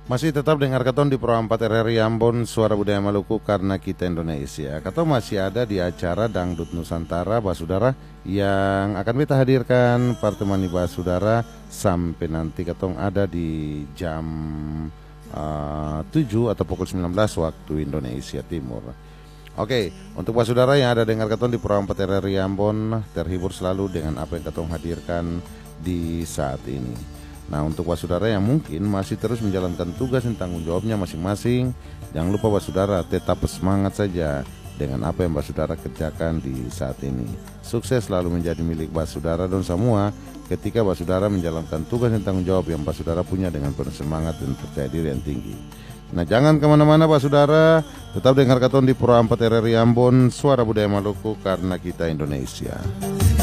Masih tetap dengar Katon di Pro 4 RRI Ambon, Suara Budaya Maluku karena kita Indonesia. Katon masih ada di acara Dangdut Nusantara, Basudara, yang akan kita hadirkan pertemani Basudara sampai nanti Katon ada di jam 7 atau pukul 19 waktu Indonesia Timur. Oke, untuk Basudara yang ada dengar Katon di Pro 4 RRI Ambon, terhibur selalu dengan apa yang Katon hadirkan di saat ini. Nah, untuk Basudara yang mungkin masih terus menjalankan tugas dan tanggung jawabnya masing-masing, jangan lupa Basudara tetap semangat saja dengan apa yang Basudara kerjakan di saat ini. Sukses selalu menjadi milik Basudara dan semua ketika Basudara menjalankan tugas dan tanggung jawab yang Basudara punya dengan penuh semangat dan percaya diri yang tinggi. Nah, jangan kemana-mana Basudara, tetap dengar Katon di Pro 4 RRI Ambon, Suara Budaya Maluku karena kita Indonesia.